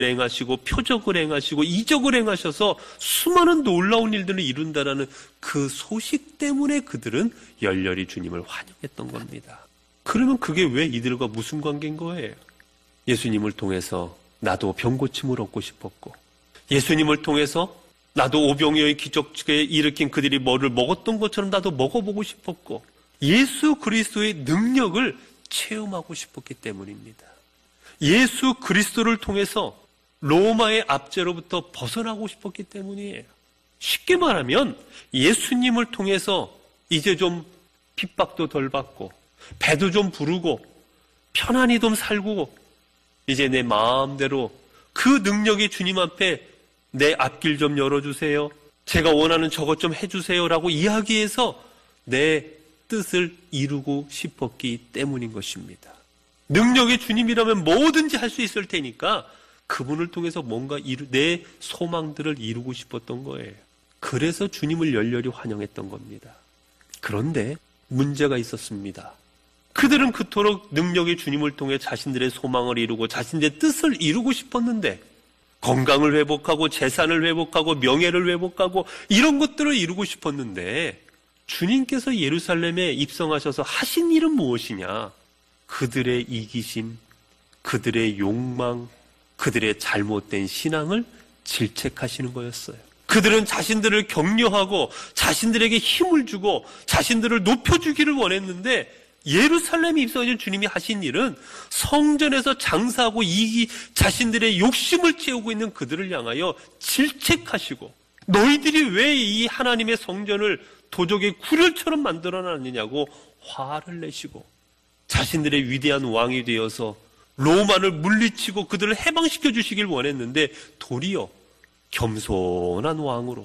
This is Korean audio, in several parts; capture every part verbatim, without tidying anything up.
행하시고 표적을 행하시고 이적을 행하셔서 수많은 놀라운 일들을 이룬다라는 그 소식 때문에 그들은 열렬히 주님을 환영했던 겁니다. 그러면 그게 왜 이들과 무슨 관계인 거예요? 예수님을 통해서 나도 병고침을 얻고 싶었고, 예수님을 통해서 나도 오병이어의 기적에 일으킨 그들이 뭐를 먹었던 것처럼 나도 먹어보고 싶었고, 예수 그리스도의 능력을 체험하고 싶었기 때문입니다. 예수 그리스도를 통해서 로마의 압제로부터 벗어나고 싶었기 때문이에요. 쉽게 말하면 예수님을 통해서 이제 좀 핍박도 덜 받고 배도 좀 부르고 편안히 좀 살고 이제 내 마음대로 그 능력이 주님 앞에 내 앞길 좀 열어주세요. 제가 원하는 저것 좀 해주세요라고 이야기해서 내 뜻을 이루고 싶었기 때문인 것입니다. 능력이 주님이라면 뭐든지 할 수 있을 테니까 그분을 통해서 뭔가 이루, 내 소망들을 이루고 싶었던 거예요. 그래서 주님을 열렬히 환영했던 겁니다. 그런데 문제가 있었습니다. 그들은 그토록 능력의 주님을 통해 자신들의 소망을 이루고 자신들의 뜻을 이루고 싶었는데, 건강을 회복하고 재산을 회복하고 명예를 회복하고 이런 것들을 이루고 싶었는데, 주님께서 예루살렘에 입성하셔서 하신 일은 무엇이냐? 그들의 이기심, 그들의 욕망, 그들의 잘못된 신앙을 질책하시는 거였어요. 그들은 자신들을 격려하고 자신들에게 힘을 주고 자신들을 높여주기를 원했는데, 예루살렘에 입성하신 주님이 하신 일은 성전에서 장사하고 이기 자신들의 욕심을 채우고 있는 그들을 향하여 질책하시고, 너희들이 왜 이 하나님의 성전을 도적의 구렬처럼 만들어놨느냐고 화를 내시고, 자신들의 위대한 왕이 되어서 로마를 물리치고 그들을 해방시켜 주시길 원했는데, 도리어 겸손한 왕으로,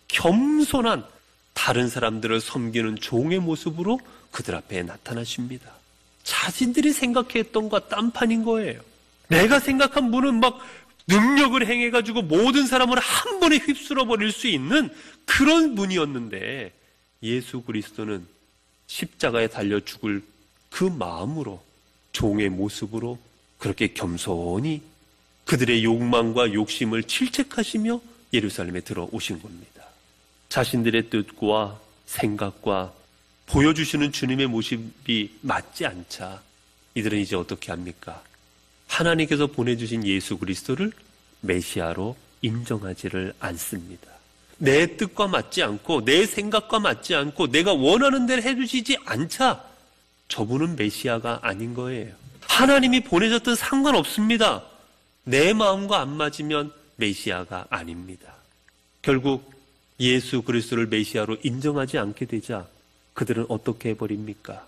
겸손한 다른 사람들을 섬기는 종의 모습으로 그들 앞에 나타나십니다. 자신들이 생각했던 것과 딴판인 거예요. 내가 생각한 분은 막 능력을 행해가지고 모든 사람을 한 번에 휩쓸어 버릴 수 있는 그런 분이었는데, 예수 그리스도는 십자가에 달려 죽을 그 마음으로, 종의 모습으로 그렇게 겸손히 그들의 욕망과 욕심을 질책하시며 예루살렘에 들어오신 겁니다. 자신들의 뜻과 생각과 보여주시는 주님의 모습이 맞지 않자 이들은 이제 어떻게 합니까? 하나님께서 보내주신 예수 그리스도를 메시아로 인정하지를 않습니다. 내 뜻과 맞지 않고 내 생각과 맞지 않고 내가 원하는 대로 해주시지 않자 저분은 메시아가 아닌 거예요. 하나님이 보내셨든 상관없습니다. 내 마음과 안 맞으면 메시아가 아닙니다. 결국 예수 그리스도를 메시아로 인정하지 않게 되자 그들은 어떻게 해버립니까?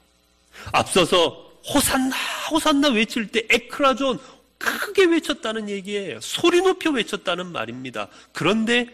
앞서서 호산나 호산나 외칠 때 에크라존 크게 외쳤다는 얘기예요. 소리 높여 외쳤다는 말입니다. 그런데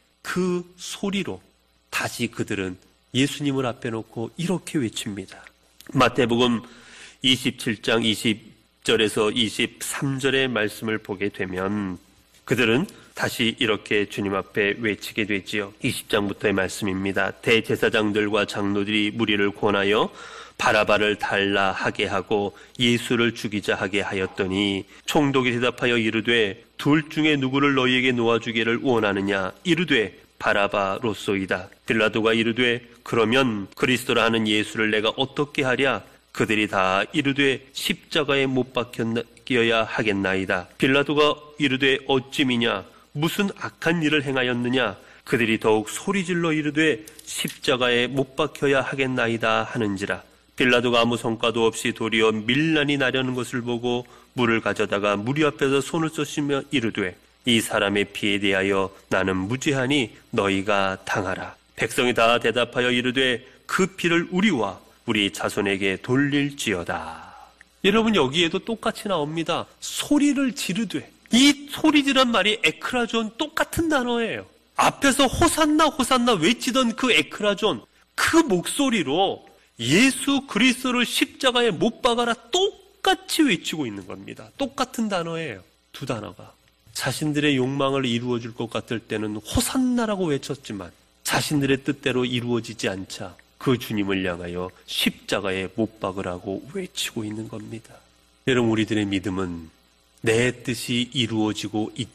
그 소리로 다시 그들은 예수님을 앞에 놓고 이렇게 외칩니다. 마태복음 이십칠 장 이십 절에서 이십삼 절의 말씀을 보게 되면 그들은 다시 이렇게 주님 앞에 외치게 되지요. 이십 장부터의 말씀입니다. 대제사장들과 장로들이 무리를 권하여 바라바를 달라 하게 하고 예수를 죽이자 하게 하였더니 총독이 대답하여 이르되 둘 중에 누구를 너희에게 놓아주기를 원하느냐? 이르되 바라바로소이다. 빌라도가 이르되 그러면 그리스도라 하는 예수를 내가 어떻게 하랴? 그들이 다 이르되 십자가에 못 박혀야 하겠나이다. 빌라도가 이르되 어찌미냐? 무슨 악한 일을 행하였느냐? 그들이 더욱 소리질러 이르되 십자가에 못 박혀야 하겠나이다 하는지라. 빌라도가 아무 성과도 없이 도리어 밀란이 나려는 것을 보고 물을 가져다가 무리 앞에서 손을 쏘시며 이르되 이 사람의 피에 대하여 나는 무죄하니 너희가 당하라. 백성이 다 대답하여 이르되 그 피를 우리와 우리 자손에게 돌릴지어다. 여러분 여기에도 똑같이 나옵니다. 소리를 지르되. 이 소리지란 말이 에크라존 똑같은 단어예요. 앞에서 호산나 호산나 외치던 그 에크라존, 그 목소리로 예수 그리스도를 십자가에 못 박아라 똑같이 외치고 있는 겁니다. 똑같은 단어예요. 두 단어가. 자신들의 욕망을 이루어줄 것 같을 때는 호산나라고 외쳤지만 자신들의 뜻대로 이루어지지 않자 그 주님을 향하여 십자가에 못 박으라고 외치고 있는 겁니다. 여러분 우리들의 믿음은 내 뜻이 이루어지고 있다.